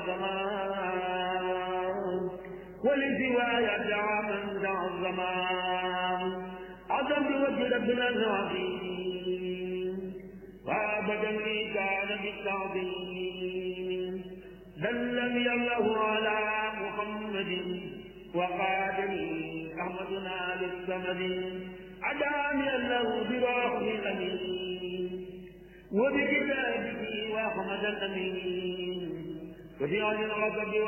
زمان ولسواي دعا من دعا الزمان عظمت وجه ربنا العظيم وابدا لي كان بالتعظيم دلني الله على محمد وقادني أحمدنا للسمد عداني الله بروح الأمين وبكتابه وأحمد الأمين وبعين الرب